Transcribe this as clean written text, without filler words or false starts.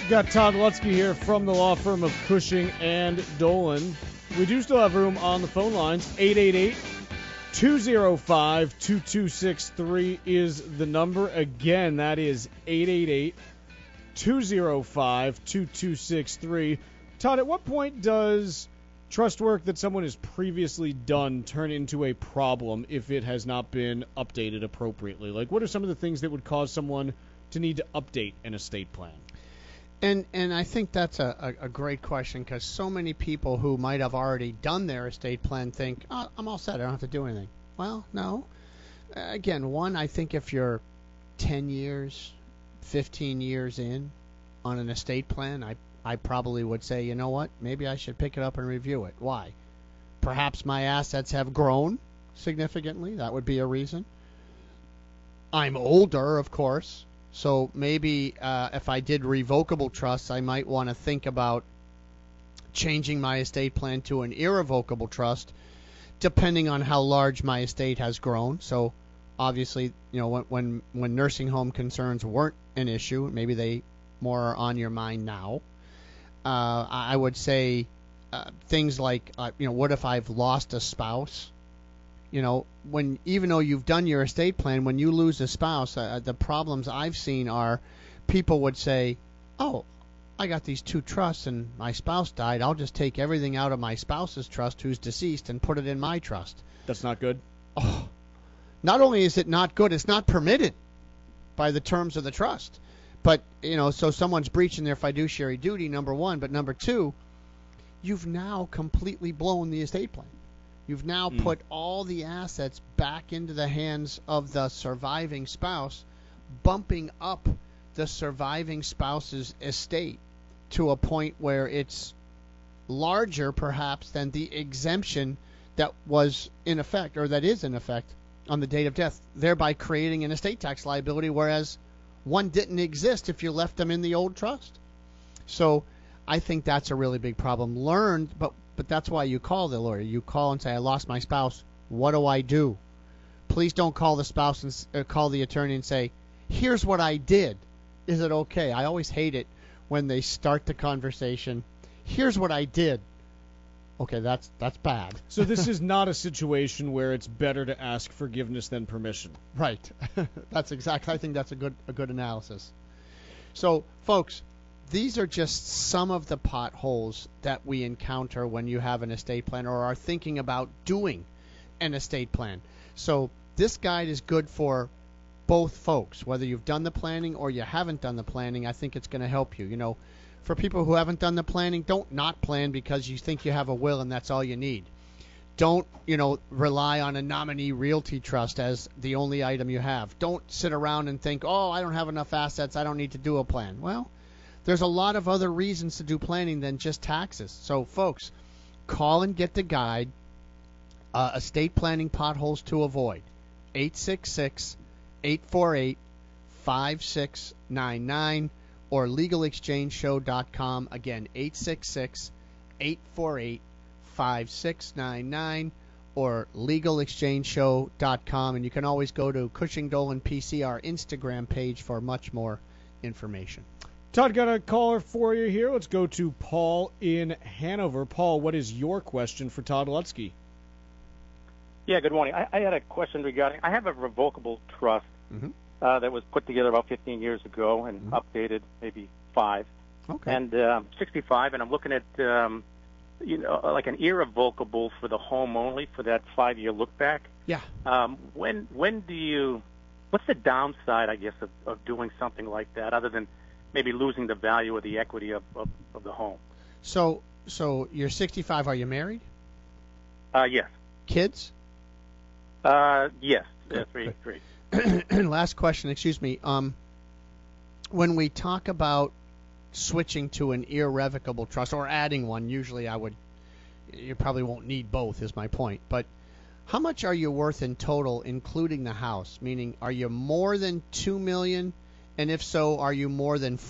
Got Todd Lutzke here from the law firm of Cushing and Dolan. We do still have room on the phone lines. 888-205-2263 is the number. Again, that is 888-205-2263. Todd, at what point does trust work that someone has previously done turn into a problem if it has not been updated appropriately? Like, what are some of the things that would cause someone to need to update an estate plan? And I think that's a great question, because so many people who might have already done their estate plan think, oh, I'm all set, I don't have to do anything. Well, no. Again, one, I think if you're 10 years, 15 years in on an estate plan, I probably would say, you know what, maybe I should pick it up and review it. Why? Perhaps my assets have grown significantly. That would be a reason. I'm older, of course. So maybe if I did revocable trusts, I might want to think about changing my estate plan to an irrevocable trust, depending on how large my estate has grown. So obviously, you know, when nursing home concerns weren't an issue, maybe they more are on your mind now. I would say things like, what if I've lost a spouse? You know, even though you've done your estate plan, when you lose a spouse, the problems I've seen are people would say, oh, I got these two trusts and my spouse died. I'll just take everything out of my spouse's trust who's deceased and put it in my trust. That's not good. Oh, not only is it not good, it's not permitted by the terms of the trust. But, so someone's breaching their fiduciary duty, number one. But number two, you've now completely blown the estate plan. You've now put all the assets back into the hands of the surviving spouse, bumping up the surviving spouse's estate to a point where it's larger, perhaps, than the exemption that was in effect, or that is in effect, on the date of death, thereby creating an estate tax liability, whereas one didn't exist if you left them in the old trust. So I think that's a really big problem. But that's why you call the lawyer. You call and say, I lost my spouse. What do I do? Please don't call the spouse and call the attorney and say, here's what I did. Is it okay? I always hate it when they start the conversation. Here's what I did. Okay, that's bad. So this is not a situation where it's better to ask forgiveness than permission. Right. I think that's a good analysis. So, folks, these are just some of the potholes that we encounter when you have an estate plan or are thinking about doing an estate plan. So this guide is good for both folks, whether you've done the planning or you haven't done the planning. I think it's going to help you. For people who haven't done the planning, don't not plan because you think you have a will and that's all you need. Don't, rely on a nominee realty trust as the only item you have. Don't sit around and think, oh, I don't have enough assets, I don't need to do a plan. Well, there's a lot of other reasons to do planning than just taxes. So, folks, call and get the guide, Estate Planning Potholes to Avoid, 866-848-5699, or LegalExchangeShow.com. Again, 866-848-5699, or LegalExchangeShow.com. And you can always go to Cushing Dolan PC, our Instagram page, for much more information. Todd, got a caller for you here. Let's go to Paul in Hanover. Paul, what is your question for Todd Lutzke? Yeah, good morning. I had a question regarding, I have a revocable trust that was put together about 15 years ago and updated maybe 5. Okay. And 65, and I'm looking at, like an irrevocable for the home only for that 5-year look back. Yeah. When do you, what's the downside, I guess, of doing something like that other than maybe losing the value of the equity of the home? So you're 65. Are you married? Yes. Kids? Yes. Good, Three. Last question, excuse me. When we talk about switching to an irrevocable trust or adding one, usually you probably won't need both, is my point. But how much are you worth in total, including the house? Meaning, are you more than $2 million? And if so, are you more than